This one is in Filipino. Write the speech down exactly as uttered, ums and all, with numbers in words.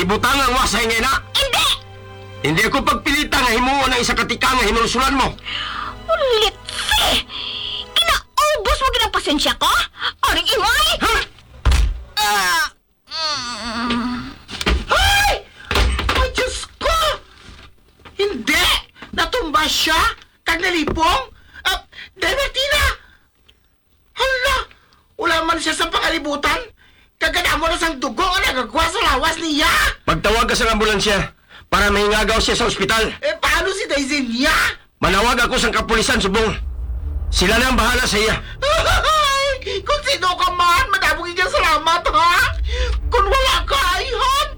Ibutang ang wasay ngayon na. Hindi! Hindi ako pagpilita nga himuon ang isa katika nga hinulusulan mo. Ulit, si! Kinaubos mo ginang pasensya ko? Aring imoy! Ha? Ah! mm. Ay! Ay, Diyos ko! Hindi! Natumba siya? Kag nalipong? Ah, Demertina! Hala! Wala man siya sa pangalibutan? Kagana mo na sang dugo o nagagwa sa lawas niya? Magtawag ka sa ambulansya para mahingagaw siya sa ospital. Eh, paano si Daisy niya? Manawag ako sa kapulisan, subong. Sila na ang bahala sa iya. Ay! Kung sino ka man, madabong ka salamat, ha? Kung wala ka, ayhan!